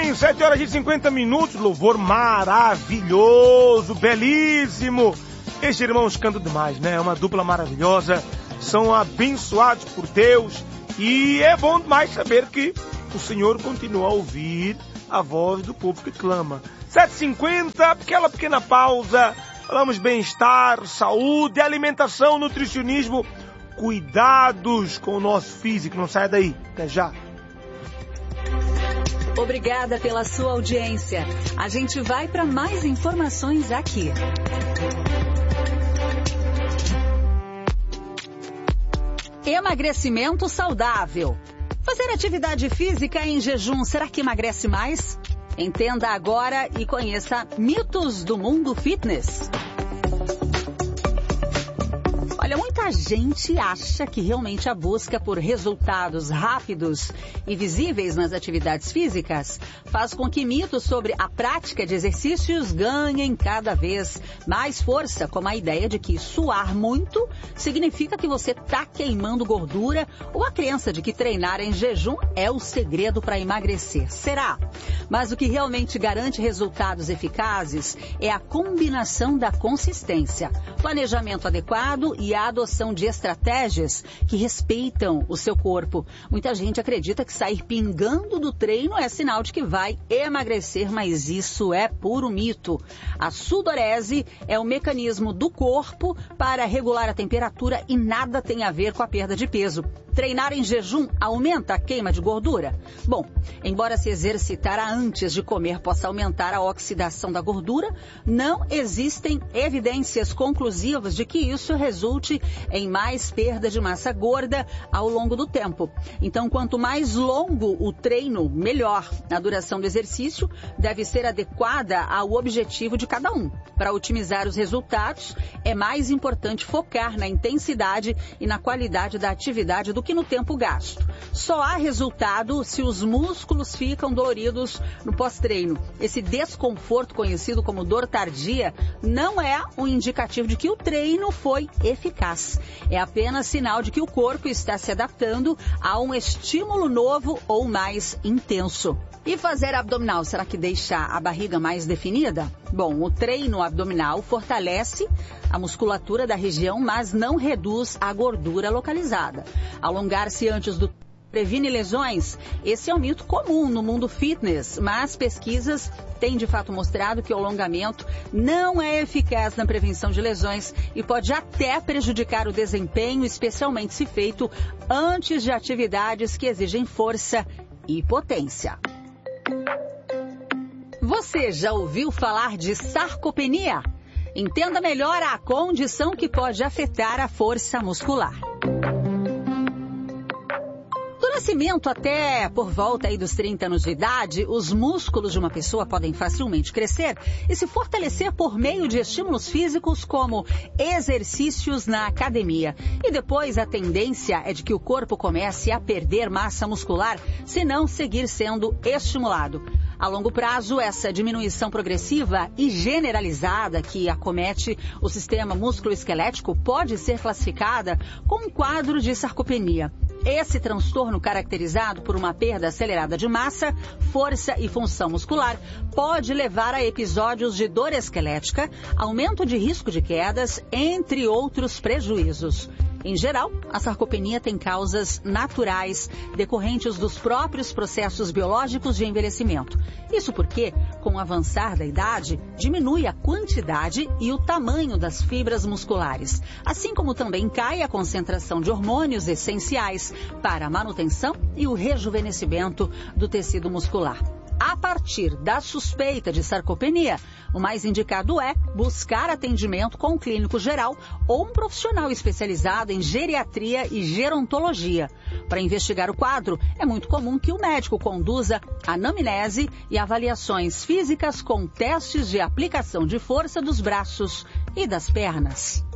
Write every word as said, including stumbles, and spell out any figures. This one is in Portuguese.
bem, sete horas e cinquenta minutos, louvor maravilhoso, belíssimo. Esses irmãos cantam demais, né? É uma dupla maravilhosa, são abençoados por Deus e é bom demais saber que o Senhor continua a ouvir a voz do povo que clama. sete e cinquenta, aquela pequena pausa, falamos bem-estar, saúde, alimentação, nutricionismo, cuidados com o nosso físico, não sai daí, até já. Obrigada pela sua audiência. A gente vai para mais informações aqui. Emagrecimento saudável. Fazer atividade física em jejum, será que emagrece mais? Entenda agora e conheça mitos do mundo fitness. Olha, muita gente acha que realmente a busca por resultados rápidos e visíveis nas atividades físicas faz com que mitos sobre a prática de exercícios ganhem cada vez mais força, como a ideia de que suar muito significa que você está queimando gordura, ou a crença de que treinar em jejum é o segredo para emagrecer. Será? Mas o que realmente garante resultados eficazes é a combinação da consistência, planejamento adequado e a adoção de estratégias que respeitam o seu corpo. Muita gente acredita que sair pingando do treino é sinal de que vai emagrecer, mas isso é puro mito. A sudorese é o mecanismo do corpo para regular a temperatura e nada tem a ver com a perda de peso. Treinar em jejum aumenta a queima de gordura? Bom, embora se exercitar antes de comer possa aumentar a oxidação da gordura, não existem evidências conclusivas de que isso resulte em mais perda de massa gorda ao longo do tempo. Então, quanto mais longo o treino, melhor. A duração do exercício deve ser adequada ao objetivo de cada um. Para otimizar os resultados, é mais importante focar na intensidade e na qualidade da atividade do que no tempo gasto. Só há resultado se os músculos ficam doloridos no pós-treino. Esse desconforto, conhecido como dor tardia, não é um indicativo de que o treino foi eficaz. É apenas sinal de que o corpo está se adaptando a um estímulo novo ou mais intenso. E fazer abdominal, será que deixa a barriga mais definida? Bom, o treino abdominal fortalece a musculatura da região, mas não reduz a gordura localizada. Alongar-se antes do previne lesões? Esse é um mito comum no mundo fitness, mas pesquisas têm de fato mostrado que o alongamento não é eficaz na prevenção de lesões e pode até prejudicar o desempenho, especialmente se feito antes de atividades que exigem força e potência. Você já ouviu falar de sarcopenia? Entenda melhor a condição que pode afetar a força muscular. Do nascimento até por volta aí dos trinta anos de idade, os músculos de uma pessoa podem facilmente crescer e se fortalecer por meio de estímulos físicos como exercícios na academia. E depois a tendência é de que o corpo comece a perder massa muscular se não seguir sendo estimulado. A longo prazo, essa diminuição progressiva e generalizada que acomete o sistema músculo-esquelético pode ser classificada como um quadro de sarcopenia. Esse transtorno, caracterizado por uma perda acelerada de massa, força e função muscular, pode levar a episódios de dor esquelética, aumento de risco de quedas, entre outros prejuízos. Em geral, a sarcopenia tem causas naturais, decorrentes dos próprios processos biológicos de envelhecimento. Isso porque, com o avançar da idade, diminui a quantidade e o tamanho das fibras musculares, assim como também cai a concentração de hormônios essenciais para a manutenção e o rejuvenescimento do tecido muscular. A partir da suspeita de sarcopenia, o mais indicado é buscar atendimento com um clínico geral ou um profissional especializado em geriatria e gerontologia. Para investigar o quadro, é muito comum que o médico conduza anamnese e avaliações físicas com testes de aplicação de força dos braços e das pernas.